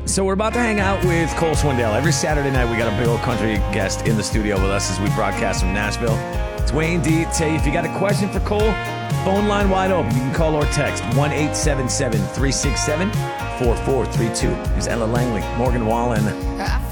So we're about to hang out with Cole Swindell. Every Saturday night, we got a big old country guest in the studio with us as we broadcast from Nashville. It's Wayne D. Tay. If you got a question for Cole, phone line wide open. You can call or text 1-877-367-4432. There's Ella Langley, Morgan Wallen.